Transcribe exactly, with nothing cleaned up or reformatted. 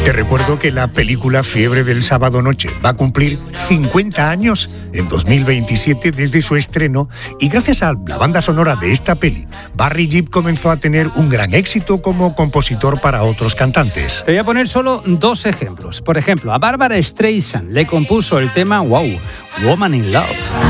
Te recuerdo que la película Fiebre del sábado noche va a cumplir cincuenta años en dos mil veintisiete desde su estreno, y gracias a la banda sonora de esta peli, Barry Gibb comenzó a tener un gran éxito como compositor para otros cantantes. Te voy a poner solo dos ejemplos. Por ejemplo, a Barbara Streisand le compuso el tema Wow, Woman in Love.